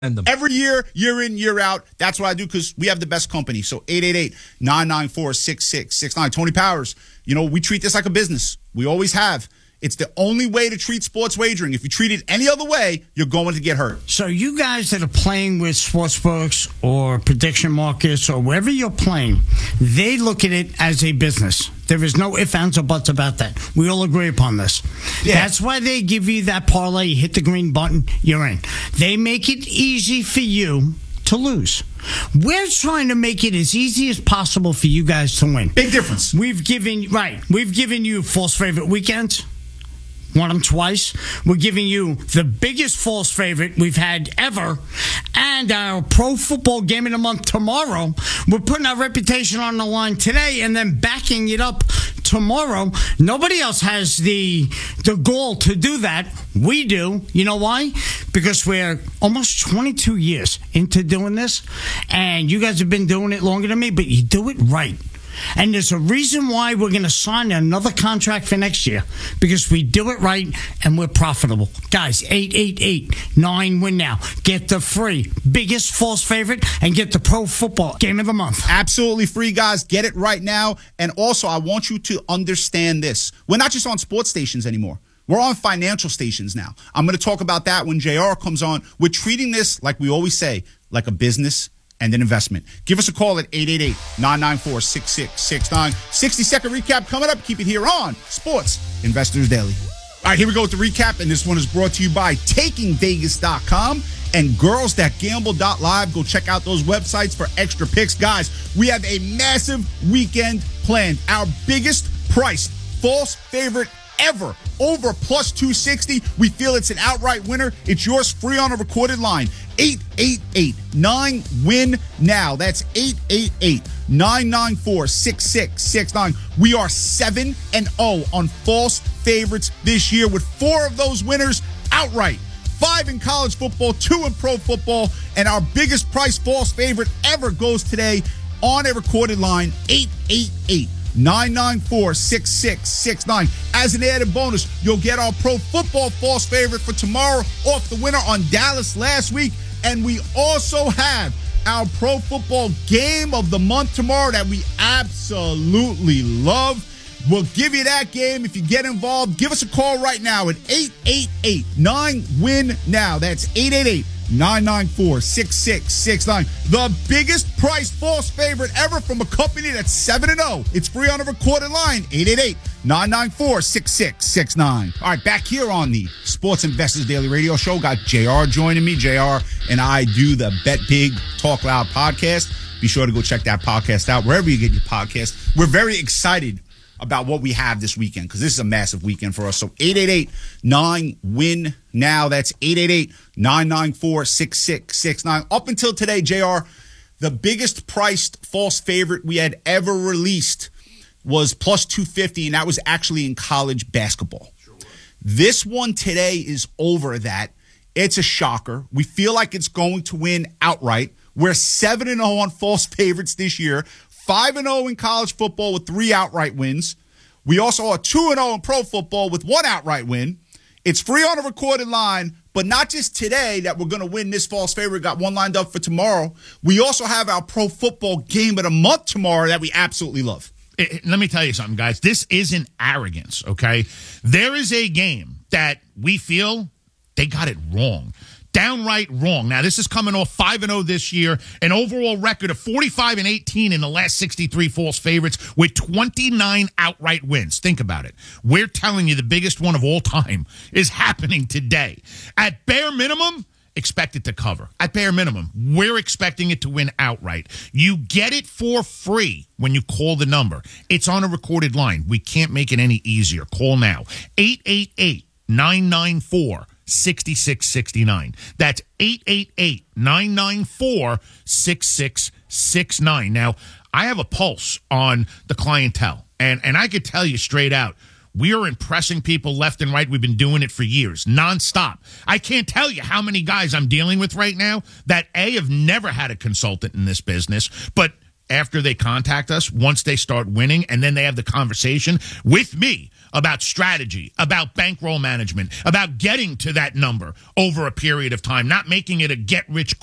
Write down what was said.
Every year in, year out. That's what I do because we have the best company. So 888-994-6669. Tony Powers, we treat this like a business. We always have. It's the only way to treat sports wagering. If you treat it any other way, you're going to get hurt. So you guys that are playing with sportsbooks or prediction markets or wherever you're playing, they look at it as a business. There is no ifs, ands, or buts about that. We all agree upon this. Yeah. That's why they give you that parlay. You hit the green button, you're in. They make it easy for you to lose. We're trying to make it as easy as possible for you guys to win. Big difference. We've given you false favorite weekends. Won them twice. We're giving you the biggest false favorite we've had ever, and our pro football game of the month tomorrow. We're putting our reputation on the line today and then backing it up tomorrow. Nobody else has the goal to do that. We do. You know why? Because we're almost 22 years into doing this, and you guys have been doing it longer than me, but you do it right. And there's a reason why we're going to sign another contract for next year, because we do it right and we're profitable. Guys, 888-9-WIN now. Get the free biggest false favorite and get the pro football game of the month. Absolutely free, guys. Get it right now. And also, I want you to understand this. We're not just on sports stations anymore. We're on financial stations now. I'm going to talk about that when JR comes on. We're treating this, like we always say, like a business and an investment. Give us a call at 888-994-6669. 60-second recap coming up. Keep it here on Sports Investors Daily. All right, here we go with the recap, and this one is brought to you by TakingVegas.com and GirlsThatGamble.live. Go check out those websites for extra picks. Guys, we have a massive weekend planned. Our biggest priced false favorite ever, over plus 260. We feel it's an outright winner. It's yours free on a recorded line. 888-9-WIN now. That's 888-994-6669. We are 7-0 on false favorites this year, with 4 of those winners outright. 5 in college football, 2 in pro football, and our biggest price false favorite ever goes today on a recorded line. 888-994-6669. As an added bonus, you'll get our pro football false favorite for tomorrow off the winner on Dallas last week. And we also have our pro football game of the month tomorrow that we absolutely love. We'll give you that game if you get involved. Give us a call right now at 888-9-WIN now. That's 888-994-6669. The biggest price false favorite ever from a company that's 7-0. It's free on a recorded line. 888-994-6669. All right, back here on the Sports Investors Daily Radio Show. Got JR joining me. JR and I do the Bet Big Talk Loud podcast. Be sure to go check that podcast out wherever you get your podcast. We're very excited about what we have this weekend, because this is a massive weekend for us. So 888-9-WIN now. That's 888-994-6669. Up until today, JR, the biggest priced false favorite we had ever released was plus 250, and that was actually in college basketball. Sure. This one today is over that. It's a shocker. We feel like it's going to win outright. We're 7-0 on false favorites this year. 5-0 in college football with 3 outright wins. We also are 2-0 in pro football with 1 outright win. It's free on a recorded line, but not just today that we're going to win this false favorite. Got one lined up for tomorrow. We also have our pro football game of the month tomorrow that we absolutely love. Let me tell you something, guys. This isn't arrogance, okay? There is a game that we feel they got it wrong. Downright wrong. Now, this is coming off 5-0 this year, an overall record of 45-18 in the last 63 false favorites with 29 outright wins. Think about it. We're telling you the biggest one of all time is happening today. At bare minimum, expect it to cover. At bare minimum, we're expecting it to win outright. You get it for free when you call the number. It's on a recorded line. We can't make it any easier. Call now. 888-994-6669. That's 888-994-6669. Now, I have a pulse on the clientele, and I could tell you straight out, we are impressing people left and right. We've been doing it for years, nonstop. I can't tell you how many guys I'm dealing with right now that, A, have never had a consultant in this business, but after they contact us, once they start winning, and then they have the conversation with me about strategy, about bankroll management, about getting to that number over a period of time, not making it a get-rich